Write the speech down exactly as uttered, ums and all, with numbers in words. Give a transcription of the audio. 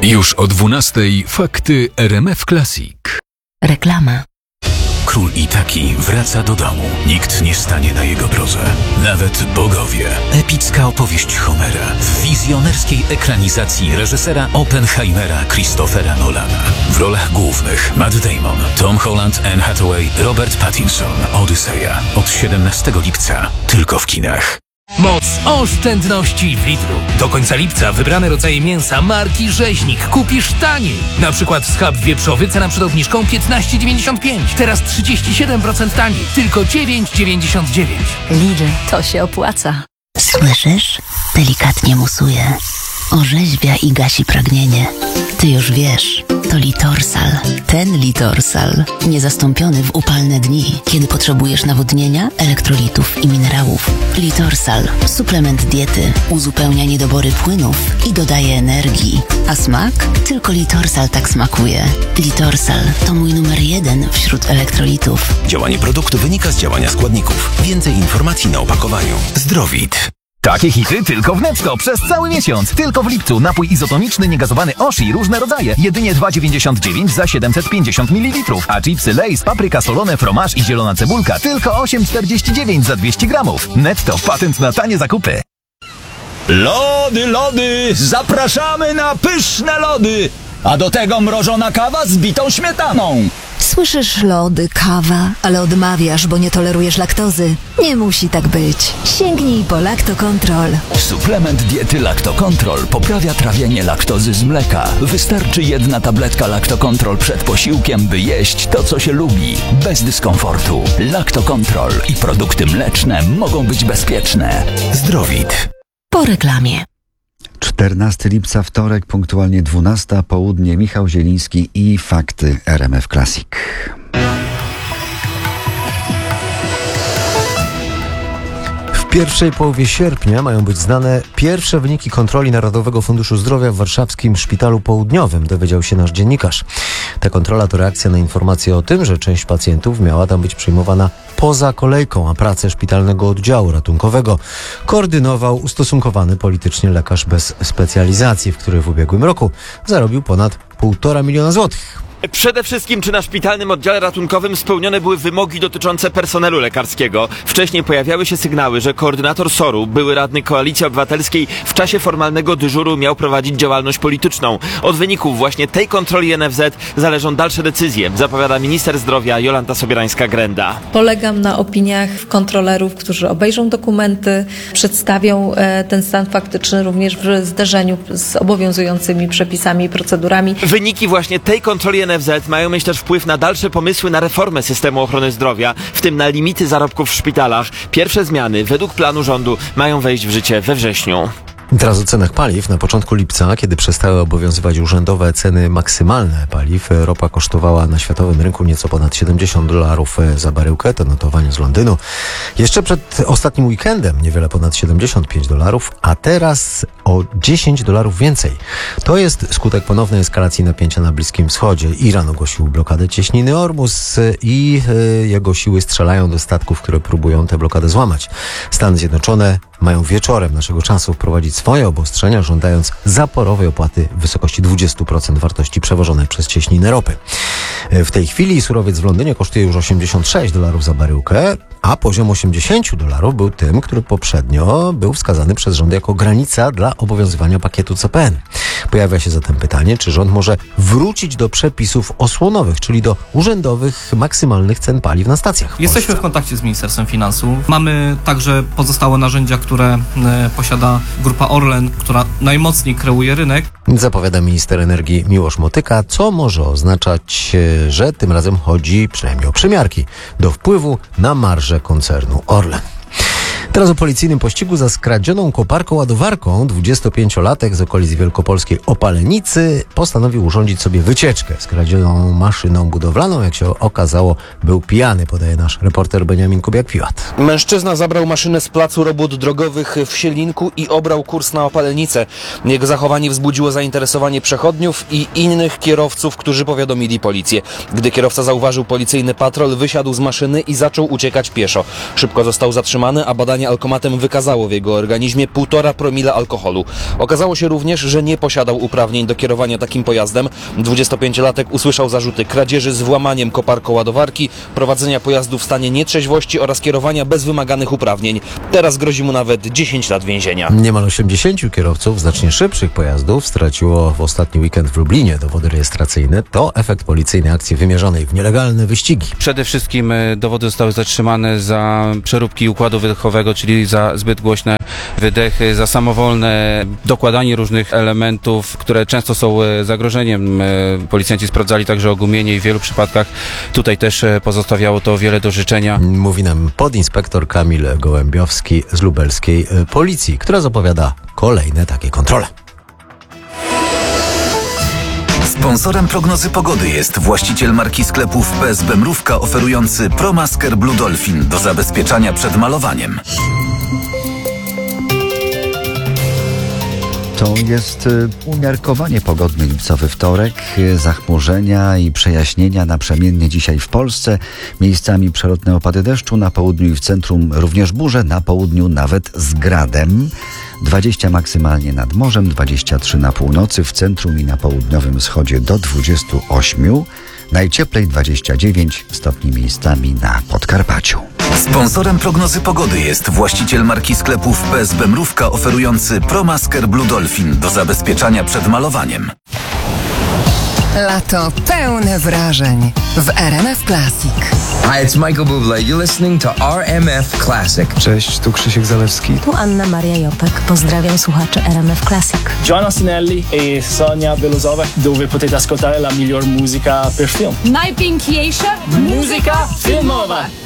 Już o dwunastej fakty R M F Classic. Reklama. Król Itaki wraca do domu. Nikt nie stanie na jego drodze. Nawet bogowie. Epicka opowieść Homera w wizjonerskiej ekranizacji reżysera Oppenheimera Christophera Nolana. W rolach głównych Matt Damon, Tom Holland, Anne Hathaway, Robert Pattinson. Odyseja. Od siedemnastego lipca. Tylko w kinach. Moc oszczędności w Lidlu. Do końca lipca wybrane rodzaje mięsa marki Rzeźnik kupisz taniej. Na przykład schab wieprzowy, cena przed obniżką piętnaście dziewięćdziesiąt pięć. Teraz trzydzieści siedem procent taniej. Tylko dziewięć dziewięćdziesiąt dziewięć. Lidl, to się opłaca. Słyszysz? Delikatnie musuje. Orzeźwia i gasi pragnienie. Ty już wiesz, to Litorsal. Ten Litorsal. Niezastąpiony w upalne dni, kiedy potrzebujesz nawodnienia, elektrolitów i minerałów. Litorsal. Suplement diety. Uzupełnia niedobory płynów i dodaje energii. A smak? Tylko Litorsal tak smakuje. Litorsal to mój numer jeden wśród elektrolitów. Działanie produktu wynika z działania składników. Więcej informacji na opakowaniu. Zdrowit. Takie hity tylko w Netco przez cały miesiąc. Tylko w lipcu napój izotoniczny niegazowany Oshi różne rodzaje. Jedynie dwa dziewięćdziesiąt dziewięć za siedemset pięćdziesiąt mililitrów. A chipsy Lay's, papryka solone, fromaż i zielona cebulka tylko osiem czterdzieści dziewięć za dwieście gramów. Netto, patent na tanie zakupy. Lody, lody! Zapraszamy na pyszne lody! A do tego mrożona kawa z bitą śmietaną. Słyszysz lody, kawa, ale odmawiasz, bo nie tolerujesz laktozy. Nie musi tak być. Sięgnij po Lactocontrol. Suplement diety Lactocontrol poprawia trawienie laktozy z mleka. Wystarczy jedna tabletka Lactocontrol przed posiłkiem, by jeść to, co się lubi. Bez dyskomfortu. Lactocontrol i produkty mleczne mogą być bezpieczne. Zdrowit. Po reklamie. czternastego lipca, wtorek, punktualnie dwunasta, południe, Michał Zieliński i fakty R M F Classic. W pierwszej połowie sierpnia mają być znane pierwsze wyniki kontroli Narodowego Funduszu Zdrowia w warszawskim Szpitalu Południowym, dowiedział się nasz dziennikarz. Ta kontrola to reakcja na informację o tym, że część pacjentów miała tam być przyjmowana poza kolejką, a pracę szpitalnego oddziału ratunkowego koordynował ustosunkowany politycznie lekarz bez specjalizacji, w który w ubiegłym roku zarobił ponad półtora miliona złotych. Przede wszystkim, czy na szpitalnym oddziale ratunkowym spełnione były wymogi dotyczące personelu lekarskiego? Wcześniej pojawiały się sygnały, że koordynator S O R-u, były radny Koalicji Obywatelskiej, w czasie formalnego dyżuru miał prowadzić działalność polityczną. Od wyników właśnie tej kontroli N F Z zależą dalsze decyzje, zapowiada minister zdrowia Jolanta Sobierańska-Grenda. Polegam na opiniach kontrolerów, którzy obejrzą dokumenty, przedstawią e, ten stan faktyczny również w zderzeniu z obowiązującymi przepisami i procedurami. Wyniki właśnie tej kontroli N F Z mają mieć też wpływ na dalsze pomysły na reformę systemu ochrony zdrowia, w tym na limity zarobków w szpitalach. Pierwsze zmiany według planu rządu mają wejść w życie we wrześniu. Teraz o cenach paliw. Na początku lipca, kiedy przestały obowiązywać urzędowe ceny maksymalne paliw, ropa kosztowała na światowym rynku nieco ponad siedemdziesiąt dolarów za baryłkę, to notowanie z Londynu. Jeszcze przed ostatnim weekendem niewiele ponad siedemdziesiąt pięć dolarów, a teraz o dziesięć dolarów więcej. To jest skutek ponownej eskalacji napięcia na Bliskim Wschodzie. Iran ogłosił blokadę cieśniny Ormus i y, jego siły strzelają do statków, które próbują tę blokadę złamać. Stany Zjednoczone mają wieczorem naszego czasu wprowadzić swoje obostrzenia, żądając zaporowej opłaty w wysokości dwadzieścia procent wartości przewożonej przez cieśninę ropy. W tej chwili surowiec w Londynie kosztuje już osiemdziesiąt sześć dolarów za baryłkę, a poziom osiemdziesiąt dolarów był tym, który poprzednio był wskazany przez rząd jako granica dla obowiązywania pakietu C P N. Pojawia się zatem pytanie, czy rząd może wrócić do przepisów osłonowych, czyli do urzędowych maksymalnych cen paliw na stacjach. Jesteśmy w kontakcie z Ministerstwem Finansów. Mamy także pozostałe narzędzia, które e, posiada Grupa Orlen, która najmocniej kreuje rynek. Zapowiada minister energii Miłosz Motyka, co może oznaczać, że tym razem chodzi przynajmniej o przymiarki do wpływu na marżę koncernu Orlen. Teraz o policyjnym pościgu za skradzioną koparką-ładowarką. dwudziestopięciolatek z okolic wielkopolskiej Opalenicy postanowił urządzić sobie wycieczkę. Skradzioną maszyną budowlaną, jak się okazało, był pijany, podaje nasz reporter Beniamin Kubiak-Piłat. Mężczyzna zabrał maszynę z placu robót drogowych w Sielinku i obrał kurs na Opalenicę. Jego zachowanie wzbudziło zainteresowanie przechodniów i innych kierowców, którzy powiadomili policję. Gdy kierowca zauważył policyjny patrol, wysiadł z maszyny i zaczął uciekać pieszo. Szybko został zatrzymany, a badania kierowanie alkomatem wykazało w jego organizmie półtora promila alkoholu. Okazało się również, że nie posiadał uprawnień do kierowania takim pojazdem. dwudziestopięciolatek usłyszał zarzuty kradzieży z włamaniem koparką ładowarki, prowadzenia pojazdu w stanie nietrzeźwości oraz kierowania bez wymaganych uprawnień. Teraz grozi mu nawet dziesięć lat więzienia. Niemal osiemdziesięciu kierowców znacznie szybszych pojazdów straciło w ostatni weekend w Lublinie dowody rejestracyjne. To efekt policyjnej akcji wymierzonej w nielegalne wyścigi. Przede wszystkim dowody zostały zatrzymane za przeróbki układu wydechowego, czyli za zbyt głośne wydechy, za samowolne dokładanie różnych elementów, które często są zagrożeniem. Policjanci sprawdzali także ogumienie i w wielu przypadkach tutaj też pozostawiało to wiele do życzenia. Mówi nam podinspektor Kamil Gołębiowski z lubelskiej policji, która zapowiada kolejne takie kontrole. Sponsorem prognozy pogody jest właściciel marki sklepów P S B Mrówka oferujący ProMasker Blue Dolphin do zabezpieczania przed malowaniem. To jest umiarkowanie pogodny lipcowy wtorek, zachmurzenia i przejaśnienia naprzemiennie dzisiaj w Polsce. Miejscami przelotne opady deszczu, na południu i w centrum również burze, na południu nawet z gradem. dwadzieścia maksymalnie nad morzem, dwadzieścia trzy na północy, w centrum i na południowym wschodzie do dwudziestu ośmiu. Najcieplej dwadzieścia dziewięć stopni miejscami na Podkarpaciu. Sponsorem prognozy pogody jest właściciel marki sklepów P S B Mrówka oferujący ProMasker Blue Dolphin do zabezpieczania przed malowaniem. Lato pełne wrażeń w R M F Classic. Hi, it's Michael Bublé. You're listening to R M F Classic. Cześć, tu Krzysiek Zalewski. Tu Anna Maria Jopek. Pozdrawiam słuchaczy R M F Classic. Joanna Sinelli e Sonia Belozowa, dove potete ascoltare la miglior musica per film. Najpiękniejsza muzyka filmowa.